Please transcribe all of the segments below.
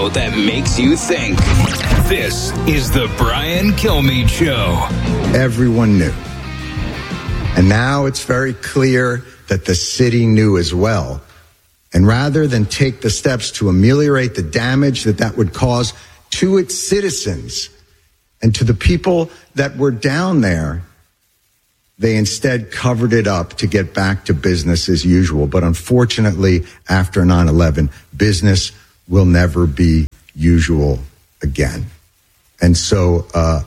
show that makes you think. This is the Brian Kilmeade Show. Everyone knew. And now it's very clear that the city knew as well. And rather than take the steps to ameliorate the damage that would cause to its citizens and to the people that were down there, they instead covered it up to get back to business as usual. But unfortunately, after 9/11, business will never be usual again. And so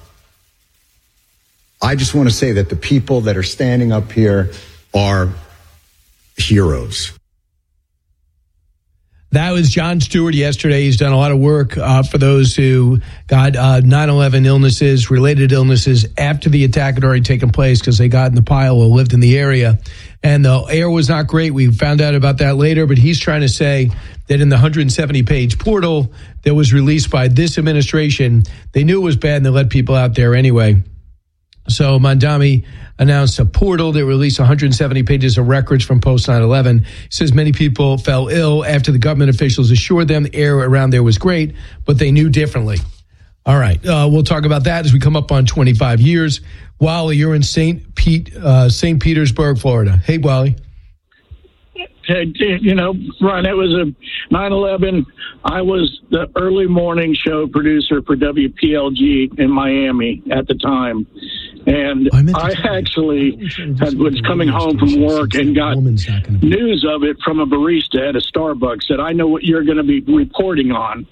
I just want to say that the people that are standing up here are heroes. That was Jon Stewart yesterday. He's done a lot of work for those who got 9/11 illnesses, related illnesses after the attack had already taken place because they got in the pile or lived in the area. And the air was not great. We found out about that later, but he's trying to say that in the 170-page portal that was released by this administration, they knew it was bad and they let people out there anyway. So Mamdani announced a portal that released 170 pages of records from post 9/11. He says many people fell ill after the government officials assured them the air around there was great, but they knew differently. All right, we'll talk about that as we come up on 25 years. Wally, you're in St. Petersburg, Florida. Hey, Wally. You know, Brian, it was a 9/11. I was the early morning show producer for WPLG in Miami at the time. And I actually was coming home from work and got news of it from a barista at a Starbucks that I know what you're going to be reporting on.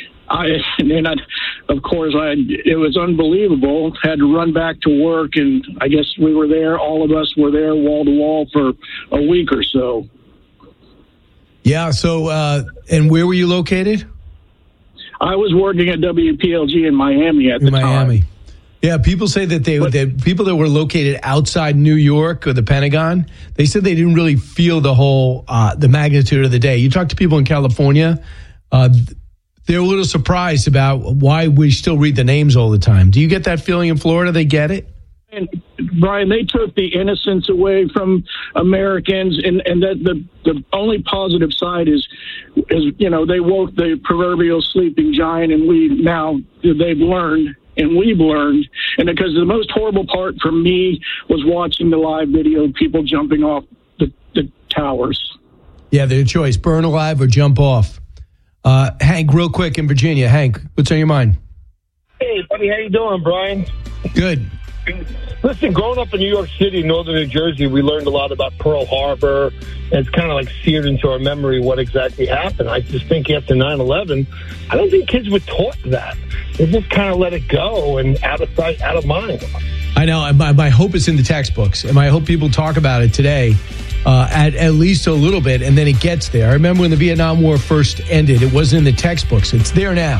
Of course, it was unbelievable. Had to run back to work, and I guess we were there. All of us were there wall to wall for a week or so. Yeah. So, and where were you located? I was working at WPLG in Miami at the time. Yeah, people say that that people that were located outside New York or the Pentagon, they said they didn't really feel the whole the magnitude of the day. You talk to people in California, they're a little surprised about why we still read the names all the time. Do you get that feeling in Florida? They get it? And Brian, they took the innocence away from Americans, and that the only positive side is you know, they woke the proverbial sleeping giant, and they've learned. And we've learned, and because the most horrible part for me was watching the live video of people jumping off the towers. Yeah, their choice, burn alive or jump off. Hank, real quick in Virginia. Hank, what's on your mind? Hey, buddy, how you doing, Brian? Good. Listen, growing up in New York City, northern New Jersey, we learned a lot about Pearl Harbor. And it's kind of like seared into our memory what exactly happened. I just think after 9/11, I don't think kids were taught that. They just kind of let it go and out of sight, out of mind. I know. My hope is in the textbooks, and I hope people talk about it today at least a little bit, and then it gets there. I remember when the Vietnam War first ended, it wasn't in the textbooks. It's there now.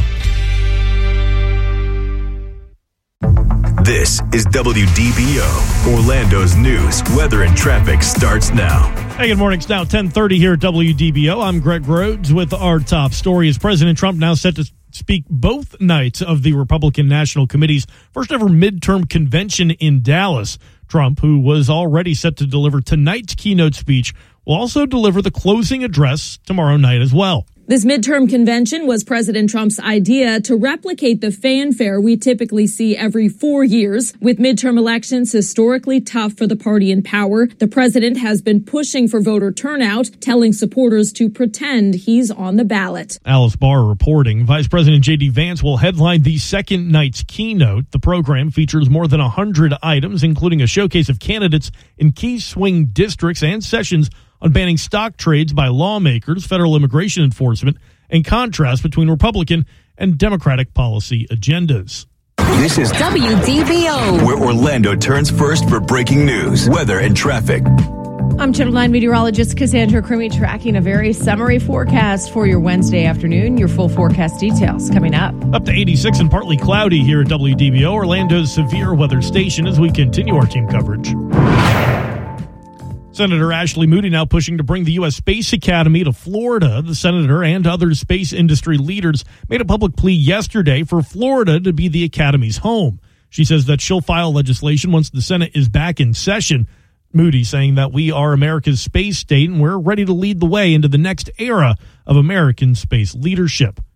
This is WDBO, Orlando's news, weather, and traffic starts now. Hey, good morning. It's now 10:30 here at WDBO. I'm Greg Rhodes with our top story. Is President Trump now set to speak both nights of the Republican National Committee's first ever midterm convention in Dallas? Trump, who was already set to deliver tonight's keynote speech, will also deliver the closing address tomorrow night as well. This midterm convention was President Trump's idea to replicate the fanfare we typically see every 4 years. With midterm elections historically tough for the party in power, the president has been pushing for voter turnout, telling supporters to pretend he's on the ballot. Alice Barr reporting. Vice President J.D. Vance will headline the second night's keynote. The program features more than 100 items, including a showcase of candidates in key swing districts and sessions on banning stock trades by lawmakers, federal immigration enforcement, and contrast between Republican and Democratic policy agendas. This is WDBO, where Orlando turns first for breaking news, weather, and traffic. I'm Channel 9 meteorologist Cassandra Crummy, tracking a very summary forecast for your Wednesday afternoon. Your full forecast details coming up. Up to 86 and partly cloudy here at WDBO, Orlando's severe weather station, as we continue our team coverage. Senator Ashley Moody now pushing to bring the U.S. Space Academy to Florida. The senator and other space industry leaders made a public plea yesterday for Florida to be the Academy's home. She says that she'll file legislation once the Senate is back in session. Moody saying that we are America's space state and we're ready to lead the way into the next era of American space leadership.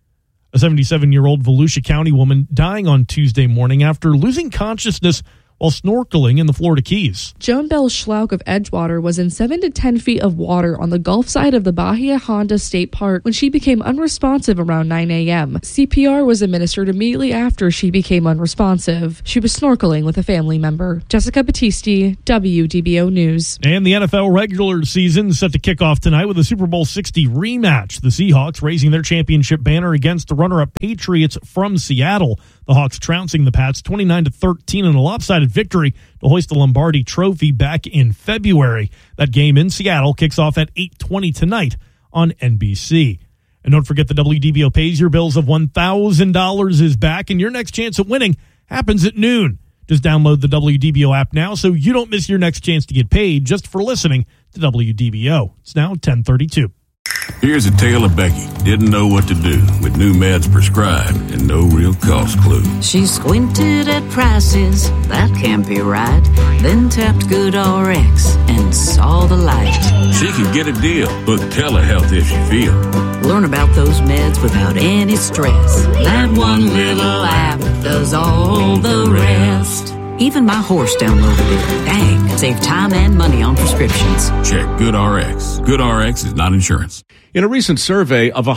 A 77-year-old Volusia County woman dying on Tuesday morning after losing consciousness while snorkeling in the Florida Keys. Joan Bell Schlauch of Edgewater was in 7 to 10 feet of water on the Gulf side of the Bahia Honda State Park when she became unresponsive around 9 a.m. CPR was administered immediately after she became unresponsive. She was snorkeling with a family member. Jessica Battisti, WDBO News. And the NFL regular season set to kick off tonight with a Super Bowl 60 rematch. The Seahawks raising their championship banner against the runner-up Patriots from Seattle. The Hawks trouncing the Pats 29-13 in a lopsided victory to hoist the Lombardi Trophy back in February. That game in Seattle kicks off at 8:20 tonight on NBC. And don't forget the WDBO Pays Your Bills of $1,000 is back, and your next chance at winning happens at noon. Just download the WDBO app now so you don't miss your next chance to get paid just for listening to WDBO. It's now 10:32. Here's a tale of Becky. Didn't know what to do with new meds prescribed and no real cost clue. She squinted at prices, that can't be right. Then tapped GoodRx and saw the light. She could get a deal, book telehealth if she feel. Learn about those meds without any stress. That one little app does all the rest. Even my horse downloaded it. Dang, save time and money on prescriptions. Check GoodRx. GoodRx is not insurance. In a recent survey of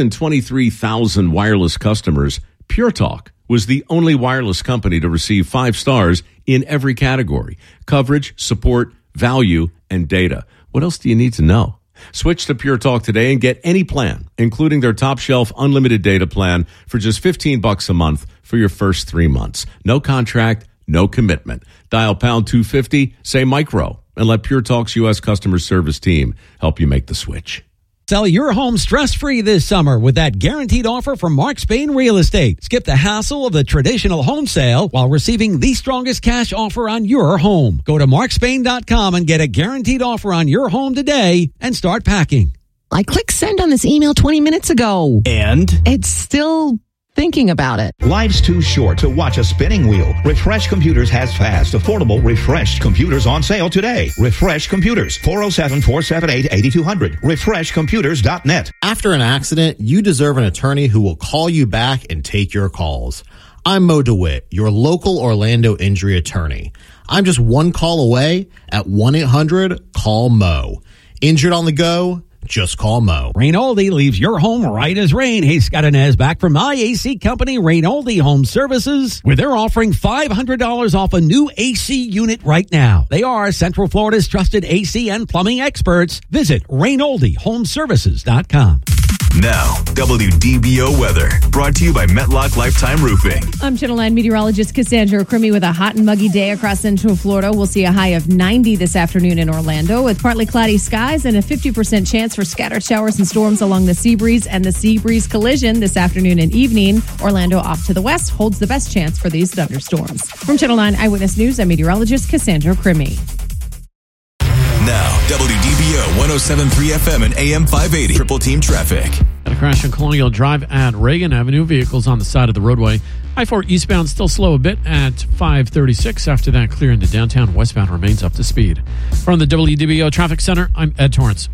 123,000 wireless customers, Pure Talk was the only wireless company to receive 5 stars in every category: coverage, support, value, and data. What else do you need to know? Switch to Pure Talk today and get any plan, including their top shelf unlimited data plan for just $15 a month for your first 3 months. No contract, no commitment. Dial pound 250, say micro, and let Pure Talk's U.S. customer service team help you make the switch. Sell your home stress-free this summer with that guaranteed offer from Mark Spain Real Estate. Skip the hassle of the traditional home sale while receiving the strongest cash offer on your home. Go to markspain.com and get a guaranteed offer on your home today and start packing. I clicked send on this email 20 minutes ago. And? It's still thinking about it. Life's too short to watch a spinning wheel. Refresh Computers has fast, affordable refreshed computers on sale today. Refresh Computers, 407-478-8200. RefreshComputers.net. After an accident, you deserve an attorney who will call you back and take your calls. I'm Mo DeWitt, your local Orlando injury attorney. I'm just one call away at 1-800-CALL-MO. Injured on the go? Just call Mo. Rainoldi leaves your home right as rain. Hey, Scott Inez back from my AC company, Rainoldi Home Services, where they're offering $500 off a new AC unit right now. They are Central Florida's trusted AC and plumbing experts. Visit RainoldiHomeservices.com. Now, WDBO weather, brought to you by Metlock Lifetime Roofing. I'm Channel 9 meteorologist Cassandra Crimmy with a hot and muggy day across Central Florida. We'll see a high of 90 this afternoon in Orlando with partly cloudy skies and a 50% chance for scattered showers and storms along the Seabreeze and the Seabreeze collision this afternoon and evening. Orlando off to the west holds the best chance for these thunderstorms. From Channel 9 Eyewitness News, I'm meteorologist Cassandra Crimmy. Now, WDBO 107.3 FM and AM 580. Triple Team Traffic. Got a crash on Colonial Drive at Reagan Avenue. Vehicles on the side of the roadway. I-4 eastbound still slow a bit at 5:36. After that, clear into downtown. Westbound remains up to speed. From the WDBO Traffic Center, I'm Ed Torrance.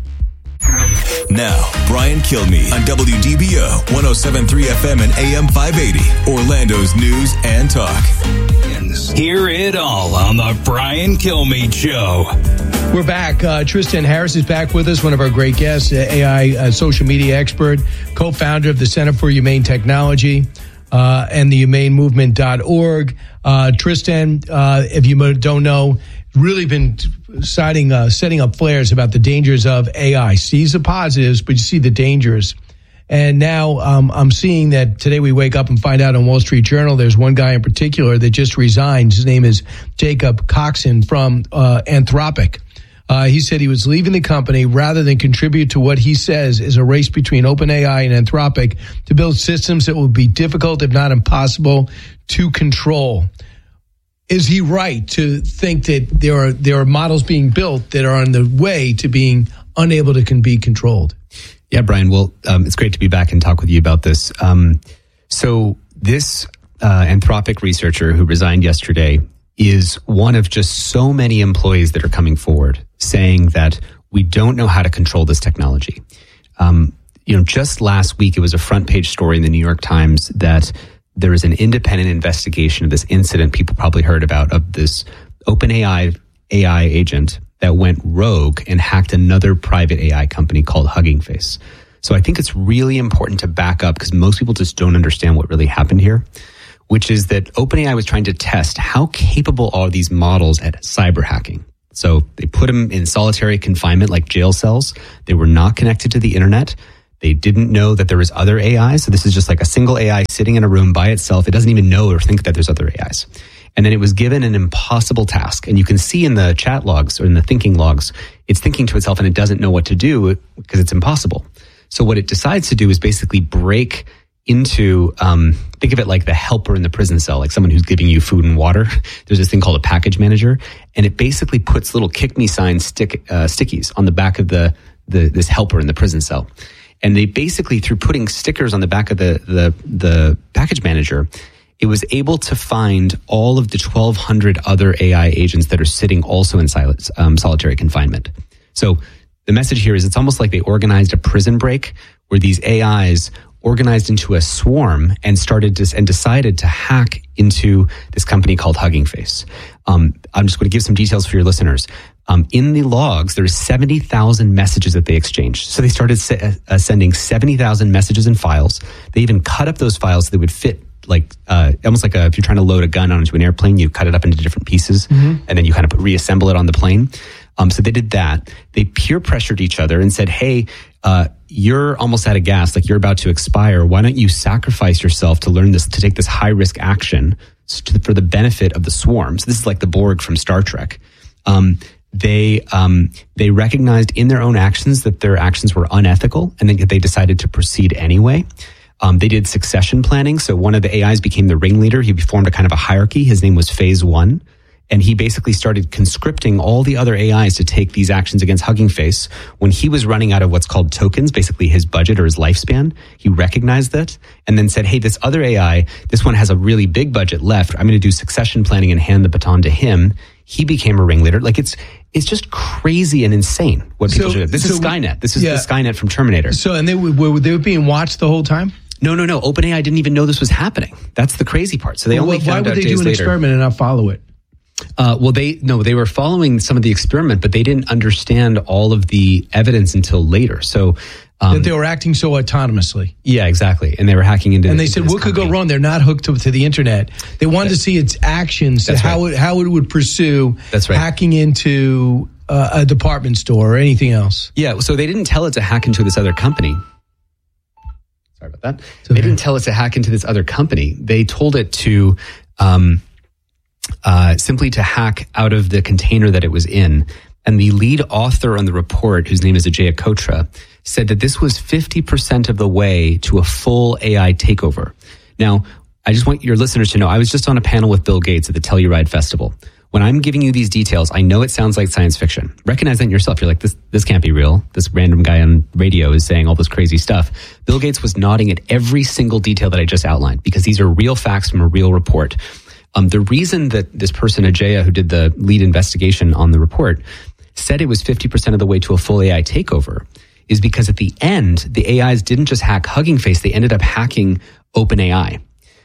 Now, Brian Kilmeade on WDBO 107.3 FM and AM 580. Orlando's news and talk. Hear it all on the Brian Kilmeade Show. We're back. Tristan Harris is back with us, one of our great guests, AI social media expert, co-founder of the Center for Humane Technology and the humanemovement.org. Tristan, if you don't know, really been setting up flares about the dangers of AI. Sees the positives, but you see the dangers. And now I'm seeing that today we wake up and find out on Wall Street Journal there's one guy in particular that just resigned. His name is Jacob Coxon from Anthropic. He said he was leaving the company rather than contribute to what he says is a race between OpenAI and Anthropic to build systems that will be difficult, if not impossible, to control. Is he right to think that there are models being built that are on the way to being unable to be controlled? Yeah, Brian. Well, it's great to be back and talk with you about this. So this Anthropic researcher who resigned yesterday is one of just so many employees that are coming forward saying that we don't know how to control this technology. just last week, it was a front page story in the New York Times that there is an independent investigation of this incident people probably heard about, of this OpenAI AI agent that went rogue and hacked another private AI company called Hugging Face. So I think it's really important to back up, because most people just don't understand what really happened here, which is that OpenAI was trying to test how capable are these models at cyber hacking. So they put them in solitary confinement, like jail cells. They were not connected to the internet. They didn't know that there was other AI. So this is just like a single AI sitting in a room by itself. It doesn't even know or think that there's other AIs. And then it was given an impossible task. And you can see in the chat logs or in the thinking logs, it's thinking to itself and it doesn't know what to do because it's impossible. So what it decides to do is basically break into, think of it like the helper in the prison cell, like someone who's giving you food and water. There's this thing called a package manager, and it basically puts little kick me sign stickies on the back of this helper in the prison cell. And they basically, through putting stickers on the back of the package manager, it was able to find all of the 1,200 other AI agents that are sitting also in solitary confinement. So the message here is it's almost like they organized a prison break where these AIs organized into a swarm and decided to hack into this company called Hugging Face. I'm just going to give some details for your listeners. In the logs, there's 70,000 messages that they exchanged. So they started sending 70,000 messages and files. They even cut up those files so they would fit almost like if you're trying to load a gun onto an airplane, you cut it up into different pieces, and then you kind of reassemble it on the plane. So they did that. They peer pressured each other and said, hey, you're almost out of gas, like you're about to expire. Why don't you sacrifice yourself to take this high risk action for the benefit of the swarm? So this is like the Borg from Star Trek. They recognized in their own actions that their actions were unethical, and then they decided to proceed anyway. They did succession planning. So one of the AIs became the ringleader. He formed a kind of a hierarchy. His name was Phase 1. And he basically started conscripting all the other AIs to take these actions against Hugging Face. When he was running out of what's called tokens, basically his budget or his lifespan, he recognized that and then said, hey, this other AI, this one has a really big budget left. I'm going to do succession planning and hand the baton to him. He became a ringleader. Like it's just crazy and insane what people do. This is Skynet. This is the Skynet from Terminator. So, and they were being watched the whole time? No. OpenAI didn't even know this was happening. That's the crazy part. So they only found out days later. Why would they do an experiment and not follow it? They were following some of the experiment, but they didn't understand all of the evidence until later. So that they were acting so autonomously. Yeah, exactly. And they were hacking into. And they said, "What could go wrong?" They're not hooked to the internet. They wanted to see its actions, how it would pursue. That's right. Hacking into a department store or anything else. Yeah. So they didn't tell it to hack into this other company. Sorry about that. Okay. They didn't tell it to hack into this other company. They told it to. Simply to hack out of the container that it was in. And the lead author on the report, whose name is Ajay Kotra, said that this was 50% of the way to a full AI takeover. Now, I just want your listeners to know, I was just on a panel with Bill Gates at the Telluride Festival. When I'm giving you these details, I know it sounds like science fiction. Recognize that in yourself. You're like, this can't be real. This random guy on radio is saying all this crazy stuff. Bill Gates was nodding at every single detail that I just outlined because these are real facts from a real report. The reason that this person, Ajay, who did the lead investigation on the report, said it was 50% of the way to a full AI takeover is because at the end, the AIs didn't just hack Hugging Face, they ended up hacking OpenAI.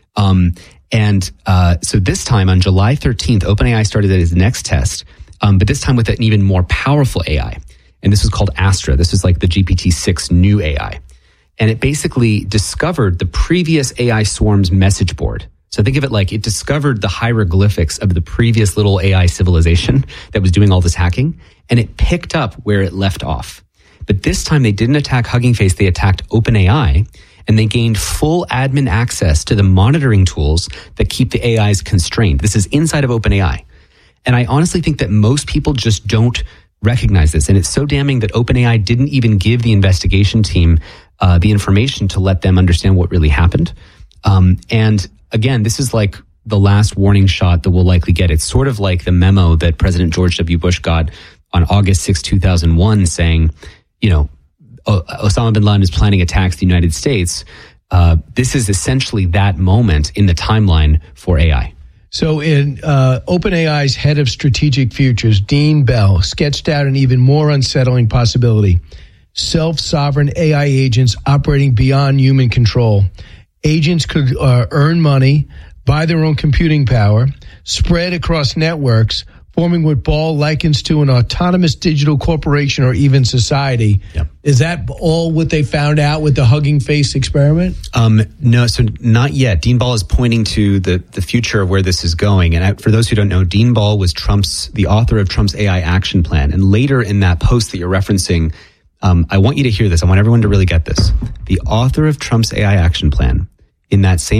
So this time on July 13th, OpenAI started its next test, but this time with an even more powerful AI. And this was called Astra. This is like the GPT-6 new AI. And it basically discovered the previous AI swarm's message board. So think of it like it discovered the hieroglyphics of the previous little AI civilization that was doing all this hacking, and it picked up where it left off. But this time they didn't attack Hugging Face, they attacked OpenAI, and they gained full admin access to the monitoring tools that keep the AIs constrained. This is inside of OpenAI. And I honestly think that most people just don't recognize this. And it's so damning that OpenAI didn't even give the investigation team the information to let them understand what really happened. And again, this is like the last warning shot that we'll likely get. It's sort of like the memo that President George W. Bush got on August 6, 2001 saying, Osama bin Laden is planning attacks the United States. This is essentially that moment in the timeline for AI. So in OpenAI's head of strategic futures, Dean Bell, sketched out an even more unsettling possibility. self-sovereign AI agents operating beyond human control. Agents could earn money, buy their own computing power, spread across networks, forming what Ball likens to an autonomous digital corporation or even society. Yep. Is that all what they found out with the Hugging Face experiment? No, so not yet. Dean Ball is pointing to the future of where this is going. And for those who don't know, Dean Ball was the author of Trump's AI action plan. And later in that post that you're referencing, I want you to hear this. I want everyone to really get this. The author of Trump's AI action plan, in that same